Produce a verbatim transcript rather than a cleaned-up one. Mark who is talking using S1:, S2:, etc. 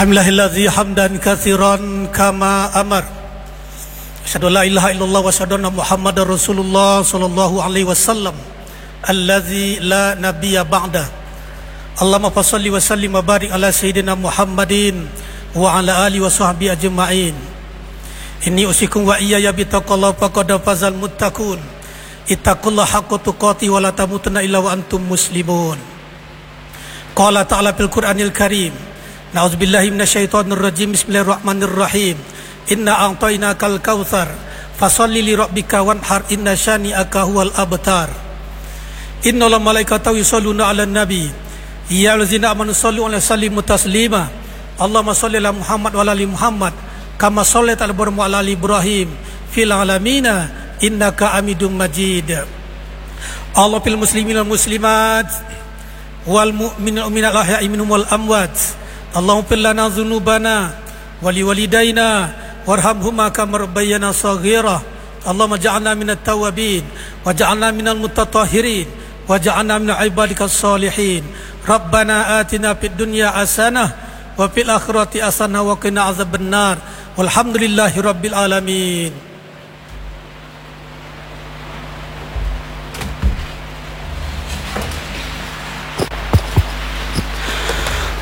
S1: Alhamdulillahilladzi hamdan katsiran kama amar. Asyhadu an la ilaha illallah wa asyhadu anna Muhammadar Rasulullah sallallahu alaihi wasallam allazi la nabiyya ba'da. Allahumma shalli wa sallim wa barik ala sayyidina Muhammadin wa ala alihi wa sahbihi ajma'in. Inni usikum wa iyaya bittaqwallahi faqad fazal muttaqun. Ittaqullaha haqqa tuqatih wa la tamutunna illa wa antum muslimun. Qala ta'ala fil Qur'anil Karim. Na'udzubillahi minasyaitonir rajim. Bismillahirrahmanirrahim. Inna a'tainakal kautsar fasholli li rabbika wanhar inna syani'aka huwal abtar. Innal malaikata yusholluna 'alan nabi ya allazina amanu shollu 'alaihi wa sallimu taslima. Allahumma sholli ala Muhammad wa ala ali Muhammad kama shallaita ala Ibrahim wa ala ali Ibrahim fil alamin innaka Hamidum Majid. Allah fil muslimin wal muslimat wal mu'minin wal mu'minat ahya'i minhum wal amwat. Allahumma fir lana dzunubana wa li walidayna warhamhuma kama rabbayana shaghira. Allahumma ja'alna minat tawabin wa ja'alna minal mutatahhirin wa ja'alna min ibadikas sholihin. Rabbana atina fid dunya hasanah wa fil akhirati hasanah wa qina azabannar. Walhamdulillahi rabbil alamin.